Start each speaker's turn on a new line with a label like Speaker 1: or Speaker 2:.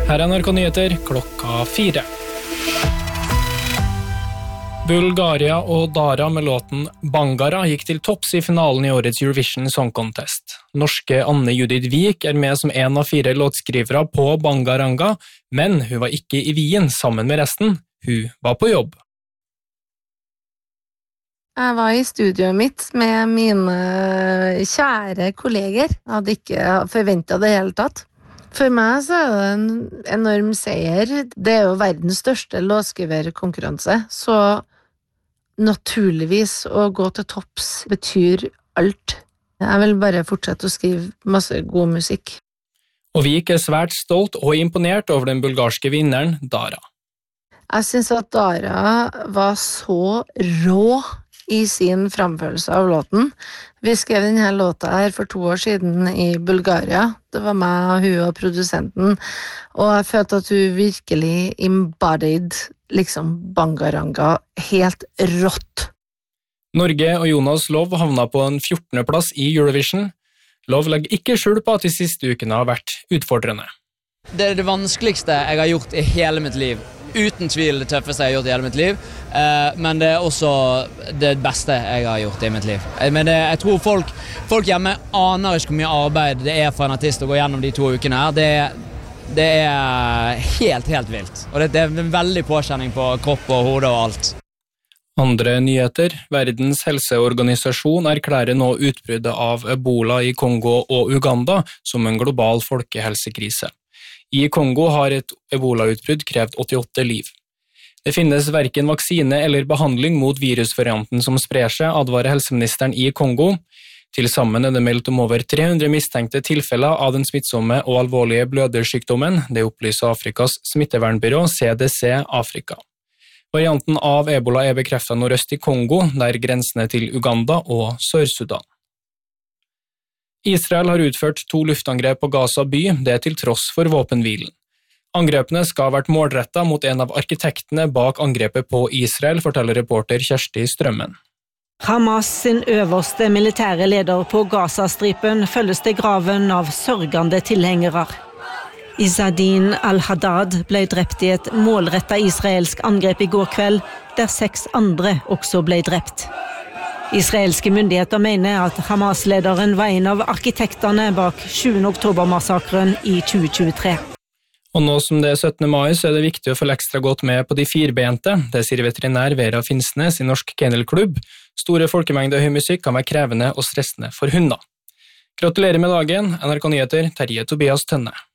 Speaker 1: Her er NRK Nyheter klokka 4. Bulgaria og Dara med låten Bangara gikk til topps i finalen i årets Eurovision Song Contest. Norske Anne Judith Vik er med som en av 4 låtskrivere på Bangaranga, men hun var ikke i Wien sammen med resten. Hun var på jobb.
Speaker 2: Jeg var i studioet mitt med mine kjære kolleger. Jeg hadde ikke forventet det hele tatt. For meg så er det en enorm seier. Det er jo verdens største låtskriverkonkurranse, så naturligvis å gå til topps betyr alt. Jeg vil bare fortsette å skrive masse god musikk.
Speaker 1: Og Vik er svært stolt og imponert over den bulgarske vinneren, Dara.
Speaker 2: Jeg synes at Dara var så rå i sin framførelse av låten. Vi skrev denne låta her for 2 år siden i Bulgaria. Det var meg og hun og produsenten, og jeg følte at hun virkelig embodied liksom Bangaranga helt rått.
Speaker 1: Norge og Jonas Lov havna på en 14. plass i Eurovision. Lov legger ikke skjul på at de siste ukene har vært utfordrende.
Speaker 3: Det er det vanskeligste jeg har gjort i hele mitt liv. Uten tvil det tøffeste jeg har gjort i hele mitt liv, men det er også det beste jeg har gjort i mitt liv. Men jeg tror folk hjemme aner ikke hvor mye arbeid det er for en artist å gå gjennom de 2 ukene her. Det er helt vilt, og det er en veldig påkjenning på kropp og hode og alt.
Speaker 1: Andre nyheter. Verdens helseorganisasjon erklærer nå utbruddet av Ebola i Kongo og Uganda som en global folkehelsekrise. I Kongo har et Ebola-utbrudd krevd 88 liv. Det finnes hverken vaksine eller behandling mot virusvarianten som sprer seg, advarer helseministeren i Kongo. Til sammen er det meldt om over 300 mistenkte tilfeller av den smittsomme og alvorlige blødersykdommen, det opplyser Afrikas smittevernbyrå CDC Afrika. Varianten av Ebola er bekreftet nordøst i Kongo, der grensene til Uganda og Sør-Sudan. Israel har utført 2 luftangrep på Gaza by, det til tross for våpenhvilen. Angrepene skal ha vært målrettet mot en av arkitektene bak angrepet på Israel, forteller reporter Kjersti Strømmen.
Speaker 4: Hamas sin øverste militære leder på Gazastripen følges til graven av sørgende tilhengere. Izzadin al-Haddad ble drept i et målrettet israelsk angrep i går kveld, der 6 andre også ble drept. Israelske myndigheter mener at Hamas-lederen var en av arkitektene bak 7. oktober-massakren i 2023.
Speaker 1: Og nå som det er 17. mai, så er det viktig å følge ekstra godt med på de firbente. Det sier veterinær Vera Finnsnes i Norsk Kennelklubb. Store folkemengder høy musikk kan være krevende og stressende for hunder. Gratulerer med dagen, NRK Nyheter, Terje Tobias Tønne.